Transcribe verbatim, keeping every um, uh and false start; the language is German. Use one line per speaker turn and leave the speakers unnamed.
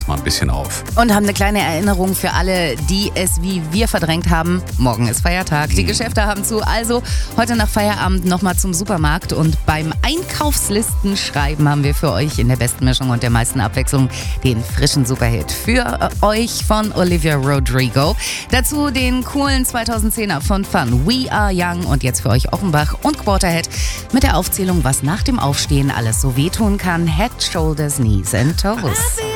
mal ein bisschen auf.
Und haben eine kleine Erinnerung für alle, die es wie wir verdrängt haben. Morgen ist Feiertag, die Geschäfte haben zu. Also heute nach Feierabend nochmal zum Supermarkt. Und beim Einkaufslistenschreiben haben wir für euch in der besten Mischung und der meisten Abwechslung den frischen Superhit für euch von Olivia Rodrigo. Dazu den coolen zweitausendzehner von Fun, We Are Young. Und jetzt für euch Offenbach und Quarterhead mit der Aufzählung, was nach dem Aufstehen alles so wehtun kann. Head, Shoulders, Knees and Toes.